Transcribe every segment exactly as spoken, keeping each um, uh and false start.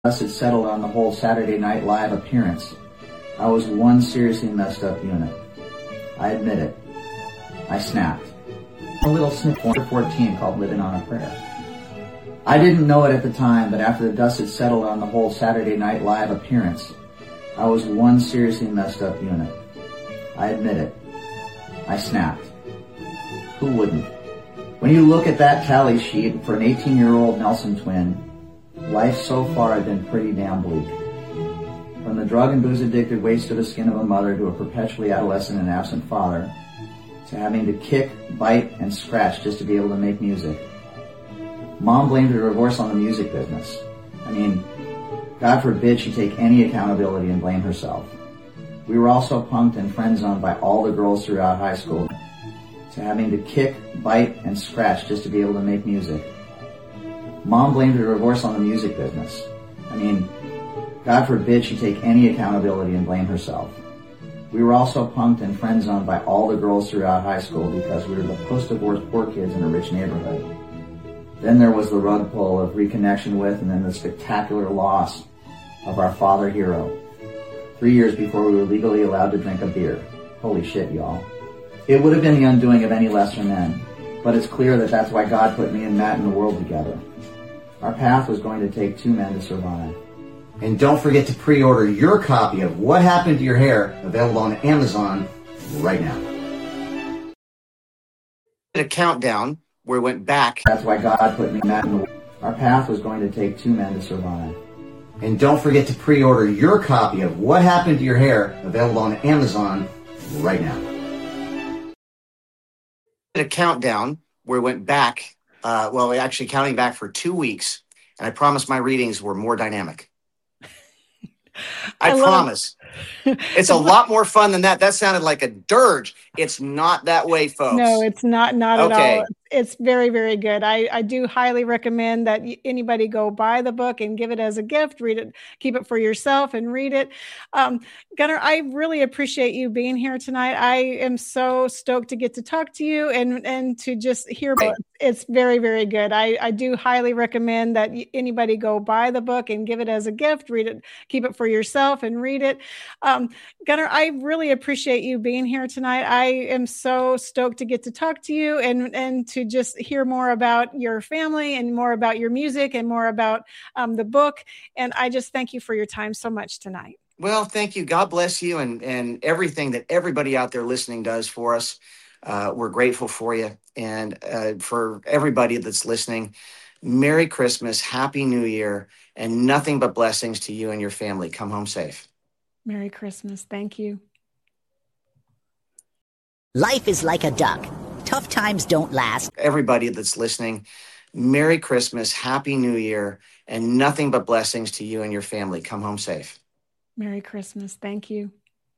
Thus it settled on the whole Saturday Night Live appearance. I was one seriously messed up unit. I admit it. I snapped. A little snip for fourteen called Living on a Prayer. I didn't know it at the time, but after the dust had settled on the whole Saturday Night Live appearance, I was one seriously messed up unit. I admit it. I snapped. Who wouldn't? When you look at that tally sheet for an eighteen-year-old Nelson twin, life so far had been pretty damn bleak. From the drug and booze-addicted waste-to-the-skin of a mother to a perpetually adolescent and absent father, to having to kick, bite, and scratch just to be able to make music. Mom blamed her divorce on the music business. I mean, God forbid she take any accountability and blame herself. We were also punked and friend-zoned by all the girls throughout high school, to having to kick, bite, and scratch just to be able to make music. Mom blamed her divorce on the music business. I mean, God forbid she take any accountability and blame herself. We were also punked and friend-zoned by all the girls throughout high school because we were the post-divorce poor kids in a rich neighborhood. Then there was the rug pull of reconnection with, and then the spectacular loss of our father hero. Three years before we were legally allowed to drink a beer. Holy shit, y'all. It would have been the undoing of any lesser men, but it's clear that that's why God put me and Matt in the world together. Our path was going to take two men to survive. And don't forget to pre-order your copy of What Happened to Your Hair, available on Amazon right now. A countdown where we went back. That's why God put me and Matt in the world. Our path was going to take two men to survive. And don't forget to pre-order your copy of What Happened to Your Hair, available on Amazon right now. A countdown where we went back. Uh, well, we actually counting back for two weeks, and I promised my readings were more dynamic. I, I promise. It's a lot more fun than that. That sounded like a dirge. It's not that way, folks. No, it's not. Not okay. at all. It's very, very good. I, I do highly recommend that anybody go buy the book and give it as a gift. Read it, keep it for yourself and read it. Um, Gunnar, I really appreciate you being here tonight. I am so stoked to get to talk to you and, and to just hear about it. It's very, very good. I, I do highly recommend that anybody go buy the book and give it as a gift. Read it, keep it for yourself and read it. Um, Gunnar, I really appreciate you being here tonight. I am so stoked to get to talk to you and, and to just hear more about your family and more about your music and more about um, the book. And I just thank you for your time so much tonight. Well, thank you. God bless you and, and everything that everybody out there listening does for us. Uh, we're grateful for you. And uh, for everybody that's listening, Merry Christmas, Happy New Year, and nothing but blessings to you and your family. Come home safe. Merry Christmas. Thank you. Life is like a duck. Tough times don't last. Everybody that's listening, Merry Christmas, Happy New Year, and nothing but blessings to you and your family. Come home safe. Merry Christmas. Thank you.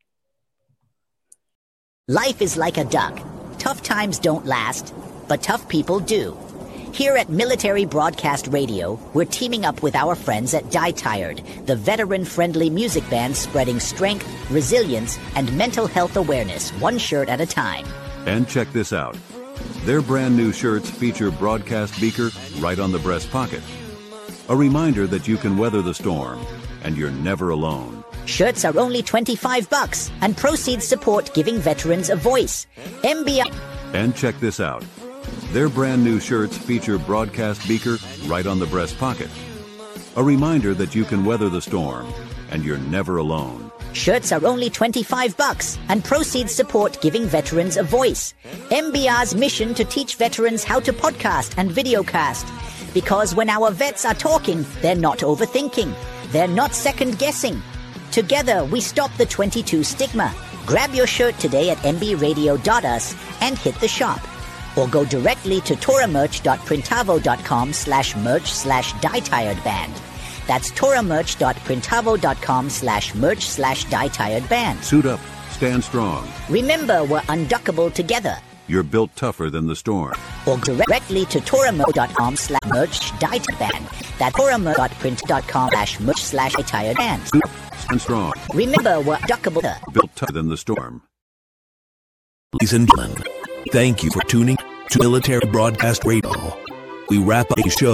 Life is like a duck. Tough times don't last, but tough people do. Here at Military Broadcast Radio, we're teaming up with our friends at Die Tired, the veteran-friendly music band spreading strength, resilience, and mental health awareness one shirt at a time. And check this out. Their brand new shirts feature Broadcast Beaker right on the breast pocket. A reminder that you can weather the storm, and you're never alone. Shirts are only twenty-five bucks, and proceeds support giving veterans a voice. M B I. And check this out. Their brand new shirts feature Broadcast Beaker right on the breast pocket. A reminder that you can weather the storm, and you're never alone. Shirts are only twenty-five bucks, and proceeds support giving veterans a voice. M B R's mission to teach veterans how to podcast and videocast. Because when our vets are talking, they're not overthinking. They're not second-guessing. Together, we stop the twenty-two stigma. Grab your shirt today at m b radio dot u s and hit the shop. Or go directly to toramerch.printavo.com slash merch slash dietiredband. That's toramerch.printavo.com slash merch slash dietiredband. Suit up. Stand strong. Remember, we're unduckable together. You're built tougher than the storm. Or directly to toramerch.com slash merch dietiredband. That's toramerch.print.com slash merch slash dietiredband. Suit up. Stand strong. Remember, we're unduckable. Built tougher than the storm. Ladies and gentlemen, thank you for tuning to Military Broadcast Radio. We wrap up the show